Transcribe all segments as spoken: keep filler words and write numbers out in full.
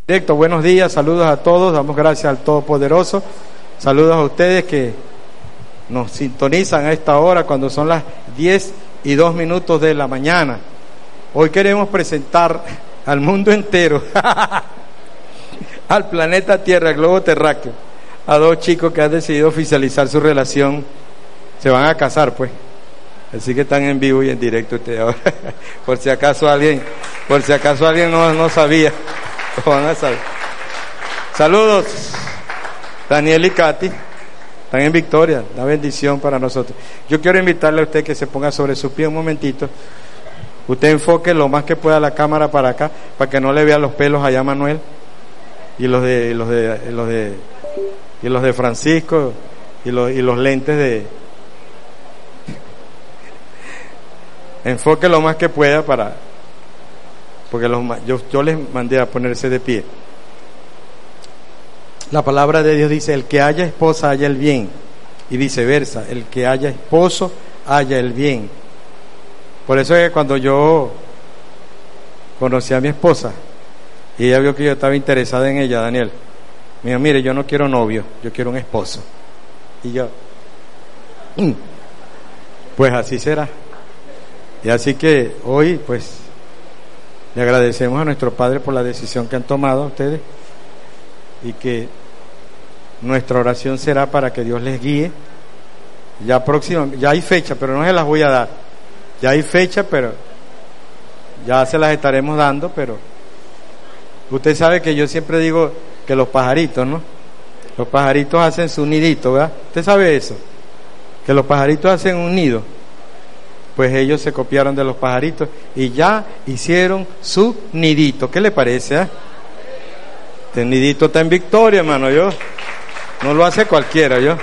Directo, buenos días, saludos a todos, damos gracias al Todopoderoso, saludos a ustedes que nos sintonizan a esta hora cuando son las diez y dos minutos de la mañana. Hoy queremos presentar al mundo entero, al planeta Tierra, al globo terráqueo, a dos chicos que han decidido oficializar su relación, se van a casar pues, así que están en vivo y en directo ustedes ahora, por si acaso alguien, por si acaso alguien no, no sabía. Van a saber. Saludos, Daniel y Katy, están en victoria, una bendición para nosotros. Yo quiero invitarle a usted que se ponga sobre su pie un momentito. Usted enfoque lo más que pueda la cámara para acá, para que no le vea los pelos allá a Manuel y los de, y los de, y los de, y los de Francisco y los, y los lentes de. Enfoque lo más que pueda para. Porque los, yo, yo les mandé a ponerse de pie. La palabra de Dios dice: el que haya esposa haya el bien, y viceversa, el que haya esposo haya el bien. Por eso es que cuando yo conocí a mi esposa y ella vio que yo estaba interesada en ella, Daniel, me dijo: mire, yo no quiero novio, yo quiero un esposo. Y yo, mm, pues así será. Y así que hoy pues le agradecemos a nuestro Padre por la decisión que han tomado ustedes, y que nuestra oración será para que Dios les guíe. Ya próximo, ya hay fecha, pero no se las voy a dar. Ya hay fecha, pero ya se las estaremos dando. Pero usted sabe que yo siempre digo que los pajaritos, ¿no? Los pajaritos hacen su nidito, ¿verdad? ¿Usted sabe eso? Que los pajaritos hacen un nido. Pues ellos se copiaron de los pajaritos y ya hicieron su nidito. ¿Qué le parece? Eh? Este nidito está en victoria, hermano. Yo no lo hace cualquiera, yo.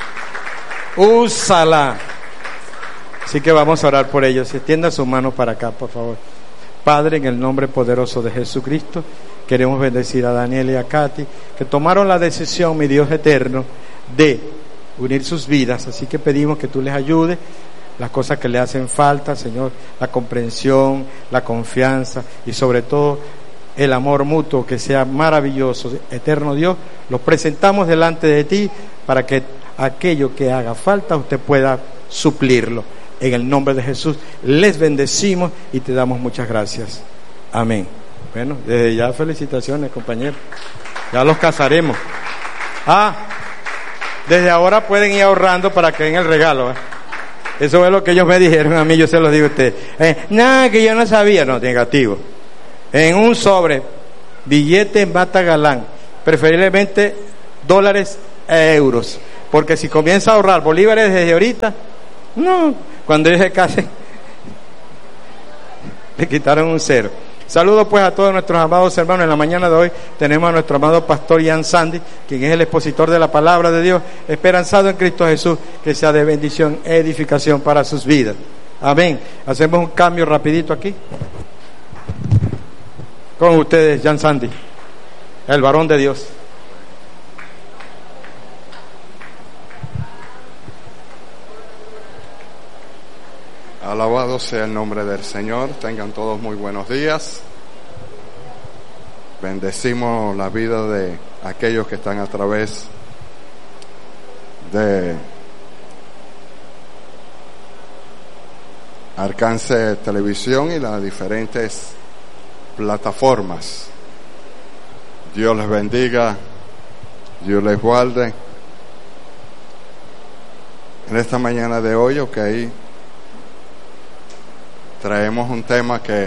Úsala. Así que vamos a orar por ellos. Extienda su mano para acá, por favor. Padre, en el nombre poderoso de Jesucristo, queremos bendecir a Daniel y a Katy, que tomaron la decisión, mi Dios eterno, de unir sus vidas. Así que pedimos que tú les ayudes. Las cosas que le hacen falta, Señor, la comprensión, la confianza y sobre todo el amor mutuo, que sea maravilloso. Eterno Dios, los presentamos delante de ti para que aquello que haga falta usted pueda suplirlo. En el nombre de Jesús les bendecimos y te damos muchas gracias. Amén. Bueno, desde ya felicitaciones, compañeros. Ya los casaremos. Ah, desde ahora pueden ir ahorrando para que den el regalo, ¿eh? Eso es lo que ellos me dijeron a mí, yo se lo digo a ustedes. Eh, nada, que yo no sabía. No, negativo. En un sobre, billete mata galán, preferiblemente dólares e euros. Porque si comienza a ahorrar bolívares desde ahorita, no, cuando ellos se casen, le quitaron un cero. Saludos pues a todos nuestros amados hermanos. En la mañana de hoy tenemos a nuestro amado pastor Ian Sandy, quien es el expositor de la palabra de Dios, esperanzado en Cristo Jesús, que sea de bendición e edificación para sus vidas. Amén. Hacemos un cambio rapidito aquí. Con ustedes, Ian Sandy, el varón de Dios. Alabado sea el nombre del Señor. Tengan todos muy buenos días. Bendecimos la vida de aquellos que están a través de Alcance Televisión y las diferentes plataformas. Dios les bendiga, Dios les guarde. En esta mañana de hoy, ok, traemos un tema que,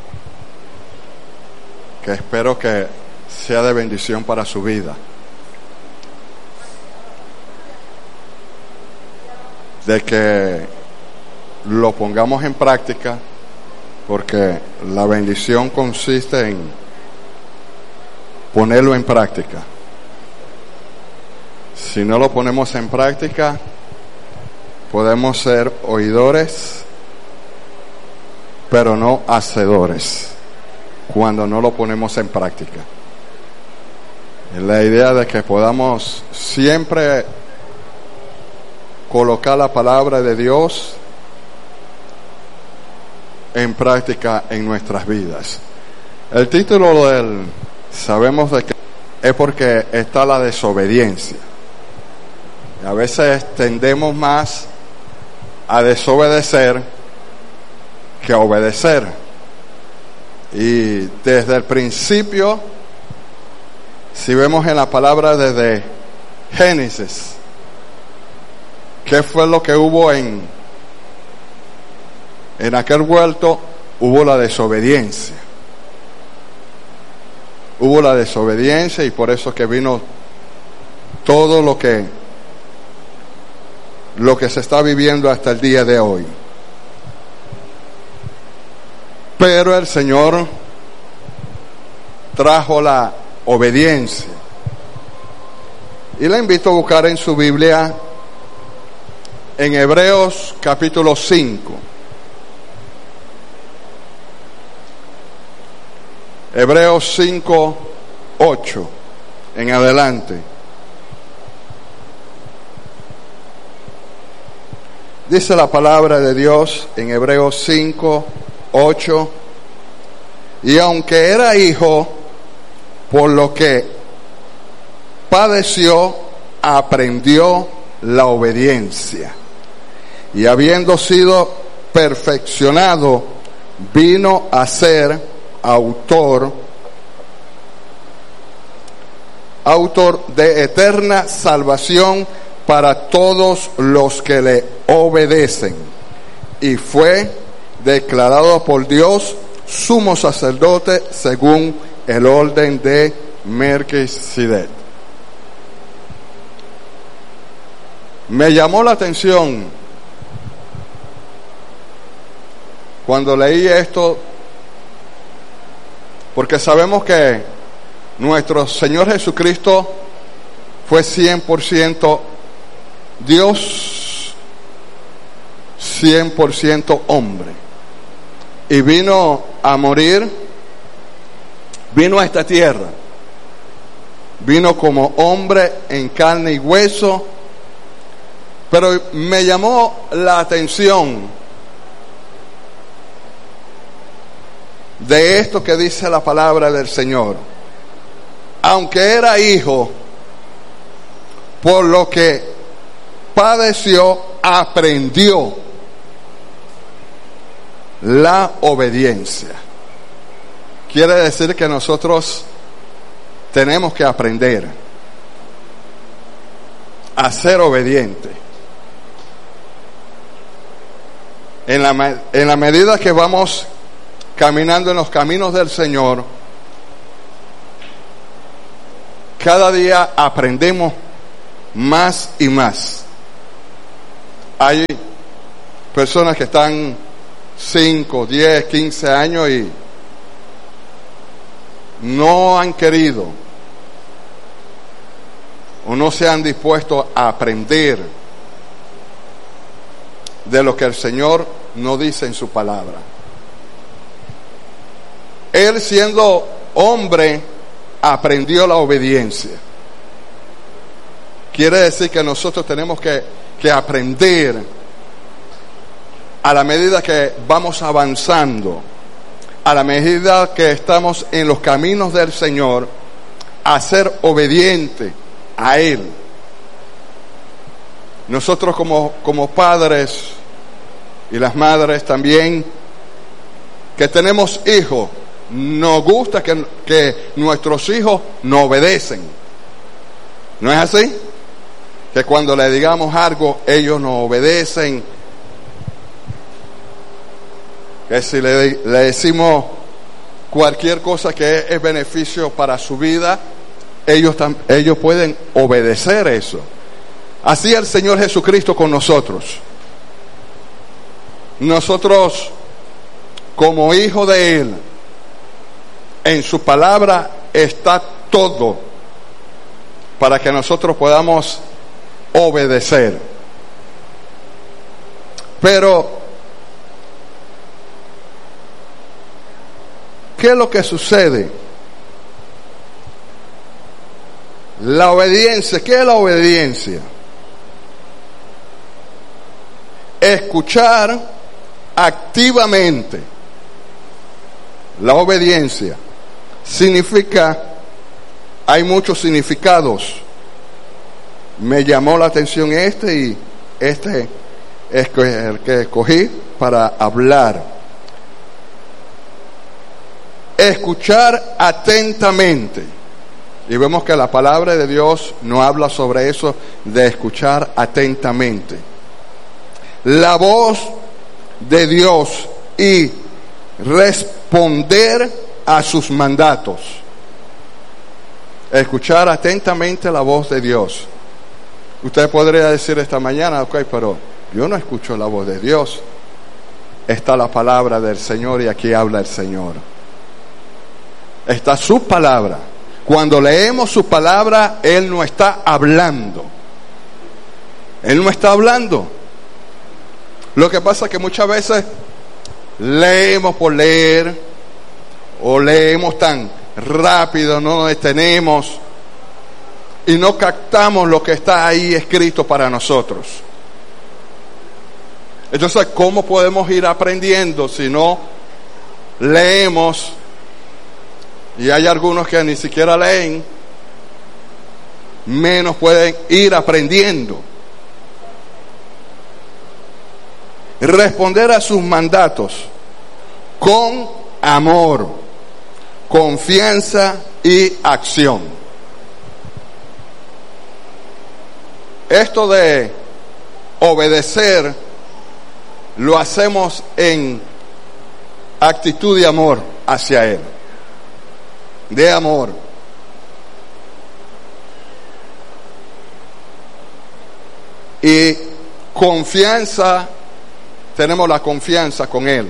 que espero que sea de bendición para su vida. De que lo pongamos en práctica, porque la bendición consiste en ponerlo en práctica. Si no lo ponemos en práctica, podemos ser oidores, pero no hacedores, cuando no lo ponemos en práctica. Es la idea de que podamos siempre colocar la palabra de Dios en práctica en nuestras vidas. El título del sabemos de que es porque está la desobediencia. A veces tendemos más a desobedecer que a obedecer. Y desde el principio, si vemos en la palabra desde Génesis, ¿qué fue lo que hubo en, en aquel huerto? Hubo la desobediencia. Hubo la desobediencia y por eso que vino todo lo que lo que se está viviendo hasta el día de hoy. Pero el Señor trajo la obediencia. Y le invito a buscar en su Biblia en Hebreos capítulo cinco. Hebreos cinco, ocho en adelante. Dice la palabra de Dios en Hebreos cinco, ocho: y aunque era hijo, por lo que padeció, aprendió la obediencia. Y habiendo sido perfeccionado, vino a ser autor, autor de eterna salvación para todos los que le obedecen. Y fue declarado por Dios sumo sacerdote según el orden de Melquisedec. Me llamó la atención cuando leí esto, porque sabemos que nuestro Señor Jesucristo fue cien por ciento Dios, cien por ciento hombre. Y vino a morir, vino a esta tierra, vino como hombre en carne y hueso. Pero me llamó la atención de esto que dice la palabra del Señor. Aunque era hijo, por lo que padeció, aprendió la obediencia. Quiere decir que nosotros tenemos que aprender a ser obediente. En la, en la medida que vamos caminando en los caminos del Señor, cada día aprendemos más y más. Hay personas que están cinco, diez, quince años y no han querido o no se han dispuesto a aprender de lo que el Señor nos dice en su palabra. Él, siendo hombre, aprendió la obediencia. Quiere decir que nosotros tenemos que, que aprender a la medida que vamos avanzando, a la medida que estamos en los caminos del Señor, a ser obediente a Él. Nosotros como, como padres y las madres también, que tenemos hijos, nos gusta que, que nuestros hijos nos obedecen. ¿No es así? Que cuando le digamos algo, ellos nos obedecen. Que si le, le decimos cualquier cosa que es, es beneficio para su vida, ellos, ellos pueden obedecer eso. Así el Señor Jesucristo con nosotros. Nosotros, como hijos de Él, en su palabra está todo para que nosotros podamos obedecer. Pero, ¿qué es lo que sucede? La obediencia, ¿qué es la obediencia? Escuchar activamente. La obediencia significa hay muchos significados. Me llamó la atención este y este es el que escogí para hablar. Escuchar atentamente. Y vemos que la palabra de Dios nos habla sobre eso de escuchar atentamente. La voz de Dios y responder a sus mandatos. Escuchar atentamente la voz de Dios. Usted podría decir esta mañana, ok, pero yo no escucho la voz de Dios. Está la palabra del Señor y aquí habla el Señor. Está su palabra. Cuando leemos su palabra, Él no está hablando. Él no está hablando. Lo que pasa es que muchas veces leemos por leer, o leemos tan rápido, no nos detenemos y no captamos lo que está ahí escrito para nosotros. Entonces, ¿cómo podemos ir aprendiendo si no leemos? Y hay algunos que ni siquiera leen, menos pueden ir aprendiendo. Responder a sus mandatos con amor, confianza y acción. Esto de obedecer lo hacemos en actitud de amor hacia Él. De amor. Y confianza, tenemos la confianza con Él.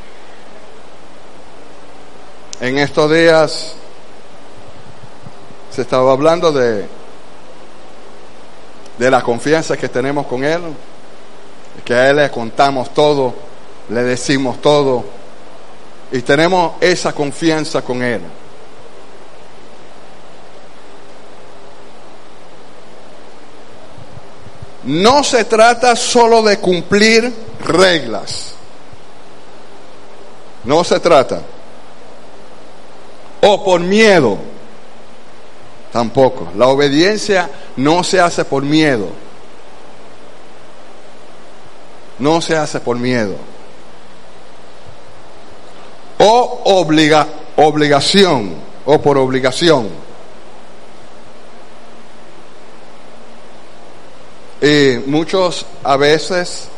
En estos días se estaba hablando de, de la confianza que tenemos con Él, que a Él le contamos todo, le decimos todo, y tenemos esa confianza con Él. No se trata solo de cumplir reglas. No se trata. O por miedo. Tampoco. La obediencia no se hace por miedo. No se hace por miedo. O obliga, obligación. O por obligación. Y muchos a veces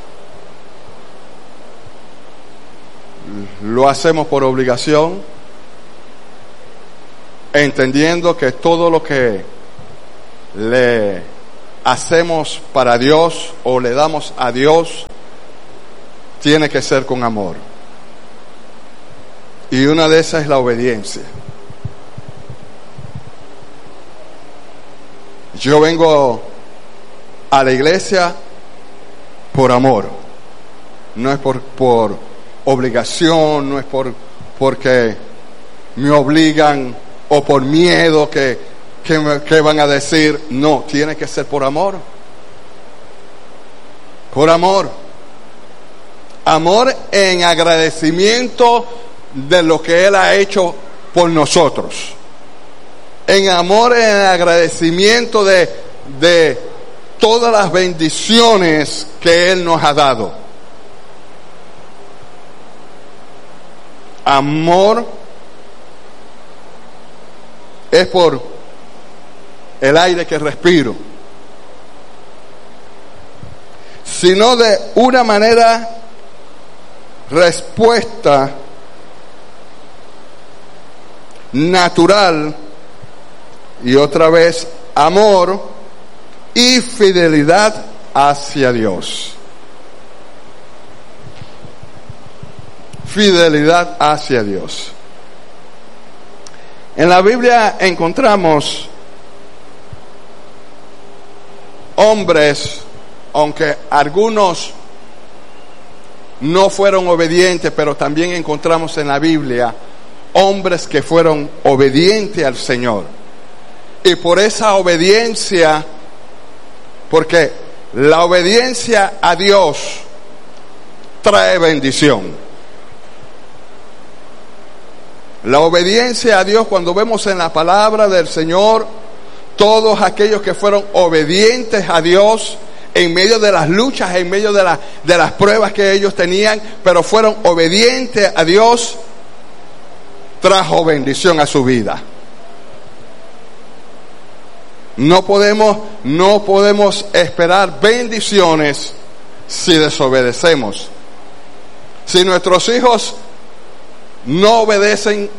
lo hacemos por obligación, entendiendo que todo lo que le hacemos para Dios o le damos a Dios tiene que ser con amor. Y una de esas es la obediencia. Yo vengo a la iglesia por amor, no es por, por obligación, no es por porque me obligan o por miedo que, que, me, que van a decir. No, tiene que ser por amor, por amor, amor en agradecimiento de lo que Él ha hecho por nosotros, en amor en agradecimiento de, de todas las bendiciones que Él nos ha dado. Amor es por el aire que respiro, sino de una manera respuesta natural y otra vez amor y fidelidad hacia Dios. Fidelidad hacia Dios. En la Biblia encontramos hombres, aunque algunos no fueron obedientes, pero también encontramos en la Biblia hombres que fueron obedientes al Señor. Y por esa obediencia, porque la obediencia a Dios trae bendición. La obediencia a Dios, cuando vemos en la palabra del Señor, todos aquellos que fueron obedientes a Dios en medio de las luchas, en medio de, la, de las pruebas que ellos tenían, pero fueron obedientes a Dios, trajo bendición a su vida. No podemos, no podemos esperar bendiciones si desobedecemos. Si nuestros hijos no obedecen,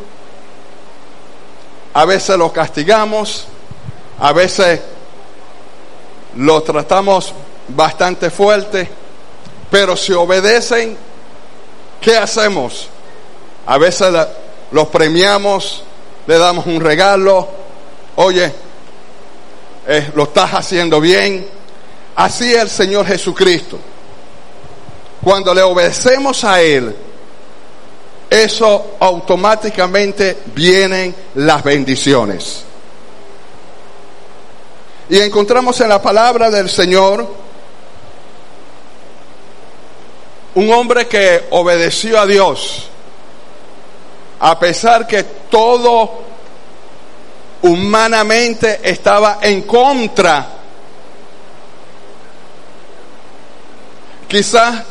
a veces los castigamos, a veces los tratamos bastante fuerte, pero si obedecen, ¿qué hacemos? A veces los premiamos, le damos un regalo, oye, eh, lo estás haciendo bien. Así es el Señor Jesucristo. Cuando le obedecemos a Él, eso automáticamente vienen las bendiciones. Y encontramos en la palabra del Señor un hombre que obedeció a Dios, a pesar que todo humanamente estaba en contra. Quizás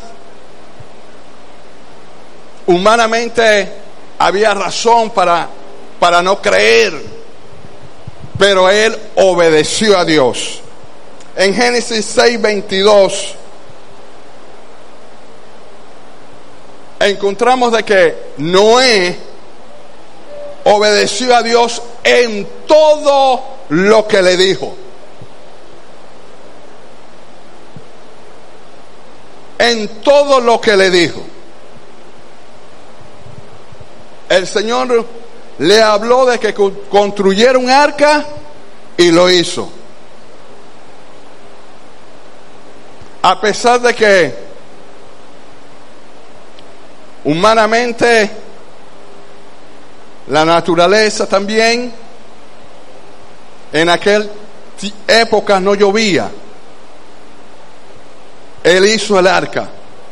humanamente había razón para, para no creer, pero él obedeció a Dios. En Génesis seis veintidós encontramos de que Noé obedeció a Dios en todo lo que le dijo. En todo lo que le dijo. El Señor le habló de que construyera un arca y lo hizo. A pesar de que humanamente la naturaleza también en aquella época no llovía, Él hizo el arca.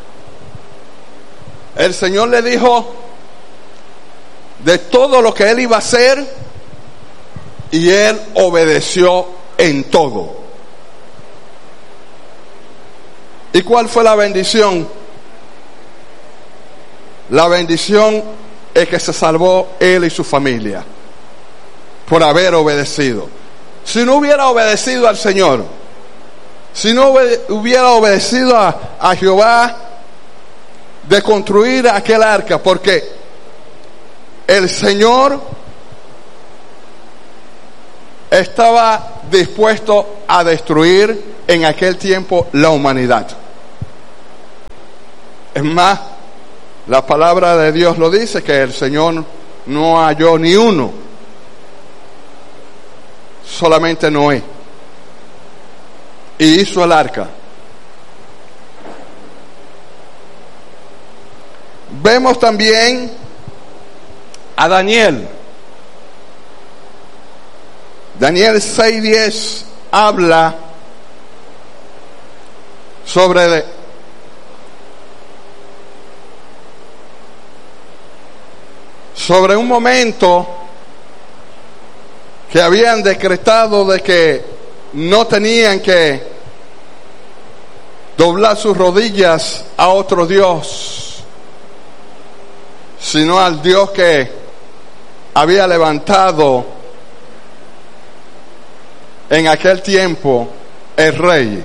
El Señor le dijo de todo lo que Él iba a hacer y Él obedeció en todo. ¿Y cuál fue la bendición? La bendición es que se salvó él y su familia por haber obedecido. Si no hubiera obedecido al Señor, si no hubiera obedecido a, a Jehová de construir aquel arca, porque el Señor estaba dispuesto a destruir en aquel tiempo la humanidad. Es más, la palabra de Dios lo dice, que el Señor no halló ni uno, solamente Noé, y hizo el arca. Vemos también a Daniel. Daniel seis diez habla sobre de, sobre un momento que habían decretado de que no tenían que doblar sus rodillas a otro Dios, sino al Dios que había levantado en aquel tiempo el rey.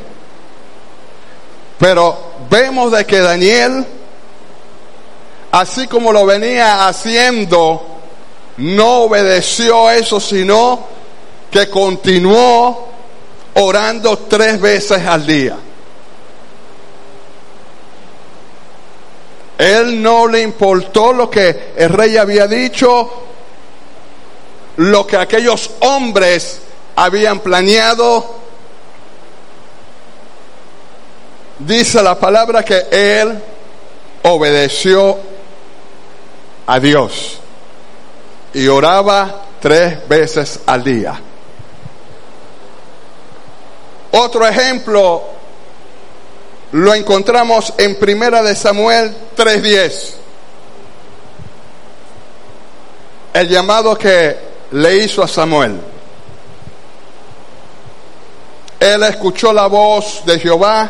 Pero vemos de que Daniel, así como lo venía haciendo, no obedeció eso, sino que continuó orando tres veces al día. Él no le importó lo que el rey había dicho, lo que aquellos hombres habían planeado. Dice la palabra que él obedeció a Dios y oraba tres veces al día. Otro ejemplo lo encontramos en Primera de Samuel tres diez. el llamado que le hizo a Samuel. Él escuchó la voz de Jehová.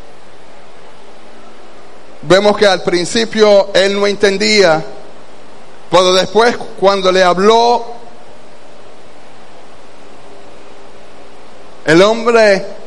Vemos que al principio él no entendía, pero después cuando le habló, el hombre